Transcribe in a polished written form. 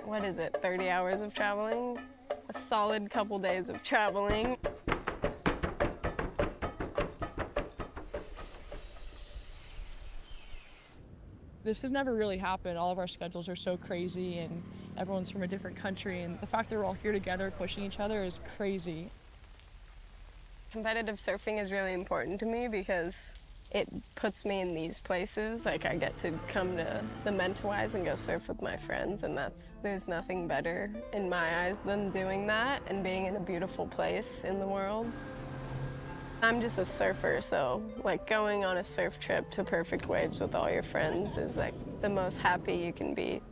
what is it, 30 hours of traveling? A solid couple days of traveling. This has never really happened. All of our schedules are so crazy and everyone's from a different country, and the fact that we're all here together pushing each other is crazy. Competitive surfing is really important to me because it puts me in these places. Like, I get to come to the Mentawais and go surf with my friends, and there's nothing better in my eyes than doing that and being in a beautiful place in the world. I'm just a surfer, so like going on a surf trip to perfect waves with all your friends is like the most happy you can be.